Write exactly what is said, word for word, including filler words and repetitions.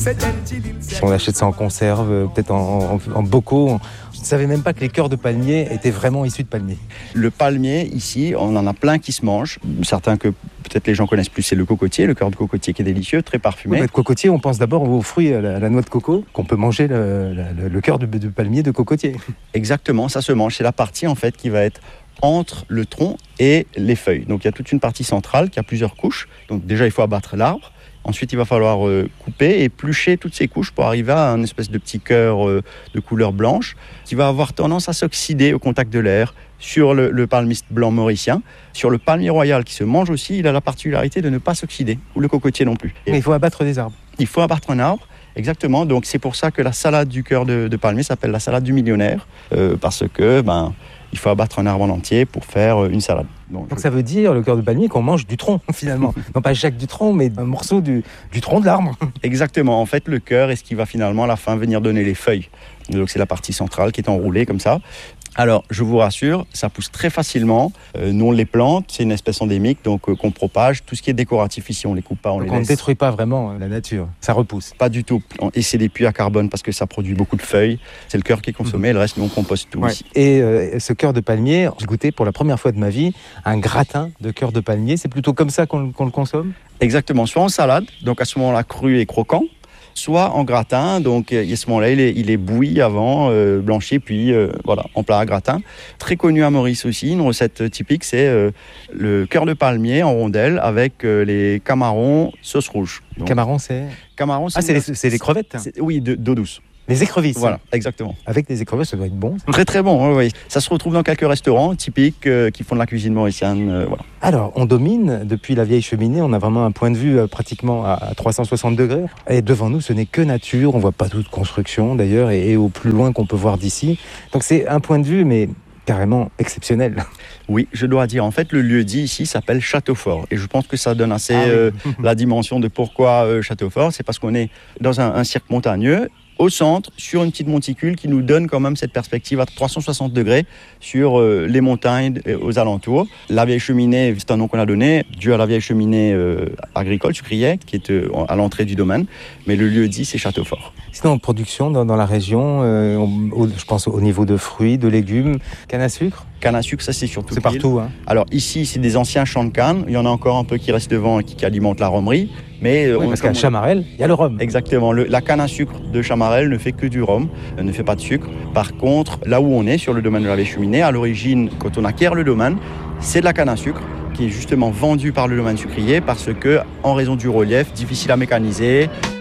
Si on achète ça en conserve, peut-être en, en, en bocaux, je ne savais même pas que les cœurs de palmier étaient vraiment issus de palmier. Le palmier, ici, on en a plein qui se mangent. Certains que peut-être les gens connaissent plus, c'est le cocotier, le cœur de cocotier qui est délicieux, très parfumé. Oui, mais de cocotier, on pense d'abord aux fruits, à la, à la noix de coco, qu'on peut manger le, le, le cœur de, de palmier de cocotier. Exactement, ça se mange. C'est la partie en fait qui va être entre le tronc et les feuilles. Donc il y a toute une partie centrale qui a plusieurs couches. Donc déjà, il faut abattre l'arbre. Ensuite, il va falloir euh, couper et éplucher toutes ces couches pour arriver à un espèce de petit cœur euh, de couleur blanche qui va avoir tendance à s'oxyder au contact de l'air sur le, le palmiste blanc mauricien. Sur le palmier royal qui se mange aussi, il a la particularité de ne pas s'oxyder, ou le cocotier non plus. Mais il faut abattre des arbres. Il faut abattre un arbre. Exactement, donc c'est pour ça que la salade du cœur de, de palmier s'appelle la salade du millionnaire, euh, parce que ben, il faut abattre un arbre en entier pour faire une salade. Donc, donc ça veut dire, le cœur de palmier, qu'on mange du tronc finalement. Non pas Jacques du tronc, mais un morceau du, du tronc de l'arbre. Exactement, en fait le cœur est ce qui va finalement à la fin venir donner les feuilles. Donc c'est la partie centrale qui est enroulée comme ça. Alors, je vous rassure, ça pousse très facilement. Euh, nous, on les plante, c'est une espèce endémique, donc euh, qu'on propage. Tout ce qui est décoratif ici, on les coupe pas, on donc les on laisse. ne détruit pas vraiment la nature, ça repousse. Pas du tout. Et c'est des puits à carbone parce que ça produit beaucoup de feuilles. C'est le cœur qui est consommé, mmh. le reste, nous, on composte tout ouais. ici. Et euh, ce cœur de palmier, j'ai goûté pour la première fois de ma vie un gratin de cœur de palmier. C'est plutôt comme ça qu'on, qu'on le consomme ? Exactement, soit en salade, donc à ce moment-là cru et croquant, soit en gratin, donc à ce moment-là, il est, il est bouilli avant, euh, blanchi, puis euh, voilà, en plat à gratin. Très connu à Maurice aussi, une recette typique, c'est euh, le cœur de palmier en rondelles avec euh, les camarons sauce rouge. Donc, camarons, c'est camarons, c'est Ah, c'est les, c'est les crevettes c'est, Oui, de, d'eau douce. Les écrevisses. Voilà, exactement. Avec des écrevisses, ça doit être bon. Très très bon, oui, oui. Ça se retrouve dans quelques restaurants typiques euh, qui font de la cuisine mauricienne. Euh, voilà. Alors, on domine depuis la vieille cheminée, on a vraiment un point de vue euh, pratiquement à trois cent soixante degrés. Et devant nous, ce n'est que nature, on ne voit pas toute construction d'ailleurs, et, et au plus loin qu'on peut voir d'ici. Donc c'est un point de vue, mais carrément exceptionnel. Oui, je dois dire, en fait, le lieu-dit ici s'appelle Châteaufort. Et je pense que ça donne assez ah, oui. euh, la dimension de pourquoi euh, Châteaufort. C'est parce qu'on est dans un, un cirque montagneux, au centre, sur une petite monticule qui nous donne quand même cette perspective à trois cent soixante degrés sur euh, les montagnes aux alentours. La vieille cheminée, c'est un nom qu'on a donné, dû à la vieille cheminée euh, agricole, sucrière, qui est euh, à l'entrée du domaine. Mais le lieu dit, c'est Châteaufort. Sinon, en production dans, dans la région, euh, on, au, je pense au niveau de fruits, de légumes, canne à sucre. Canne à sucre, ça c'est surtout. C'est partout. Hein. Alors ici, c'est des anciens champs de canne. Il y en a encore un peu qui restent devant et qui, qui alimentent la romerie. Mais oui, on, parce qu'à Chamarel, il y a le rhum. Exactement. Le, la canne à sucre de Chamarel ne fait que du rhum, ne fait pas de sucre. Par contre, là où on est, sur le domaine de la vieille cheminée, à l'origine, quand on acquiert le domaine, c'est de la canne à sucre qui est justement vendue par le domaine sucrier parce que, en raison du relief, difficile à mécaniser,